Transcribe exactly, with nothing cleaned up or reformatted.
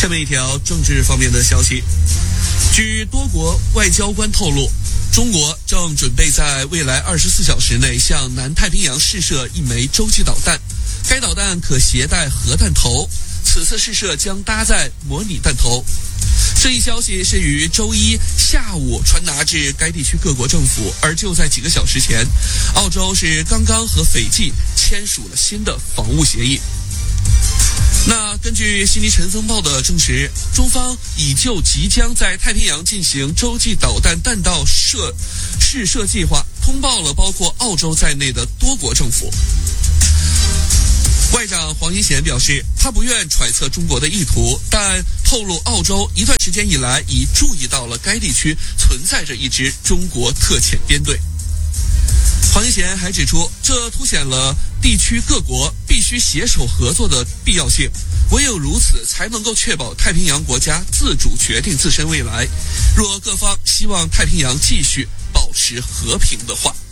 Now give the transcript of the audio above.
下面一条政治方面的消息，据多国外交官透露，中国正准备在未来二十四小时内向南太平洋试射一枚洲际导弹，该导弹可携带核弹头，此次试射将搭载模拟弹头。这一消息是于周一下午传达至该地区各国政府，而就在几个小时前，澳洲是刚刚和斐济签署了新的防务协议。那根据悉尼晨风报的证实，中方已就即将在太平洋进行洲际导弹弹道射试射计划通报了包括澳洲在内的多国政府。外长黄英贤表示，他不愿揣测中国的意图，但透露澳洲一段时间以来已注意到了该地区存在着一支中国特遣编队。黄英贤还指出，这凸显了地区各国必须携手合作的必要性，唯有如此才能够确保太平洋国家自主决定自身未来。若各方希望太平洋继续保持和平的话。